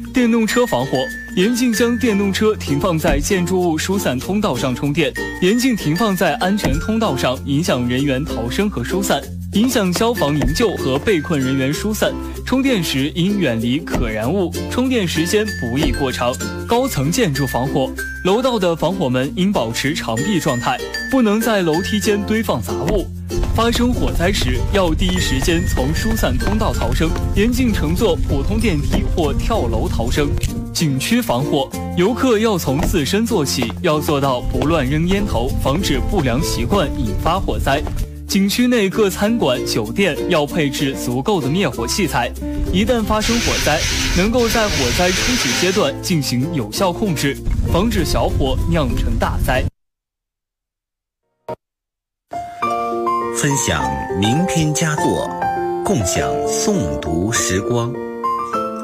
电动车防火，严禁将电动车停放在建筑物疏散通道上充电，严禁停放在安全通道上，影响人员逃生和疏散，影响消防营救和被困人员疏散。充电时应远离可燃物，充电时间不宜过长。高层建筑防火，楼道的防火门应保持长闭状态，不能在楼梯间堆放杂物。发生火灾时，要第一时间从疏散通道逃生，严禁乘坐普通电梯或跳楼逃生。景区防火，游客要从自身做起，要做到不乱扔烟头，防止不良习惯引发火灾。景区内各餐馆、酒店要配置足够的灭火器材，一旦发生火灾，能够在火灾初期阶段进行有效控制，防止小火酿成大灾。 分享名篇佳作，共享诵读时光。